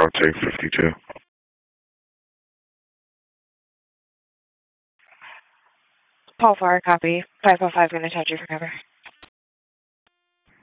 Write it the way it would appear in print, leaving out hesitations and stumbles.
take 52. Paul Farr, copy. 505 going to touch you for cover.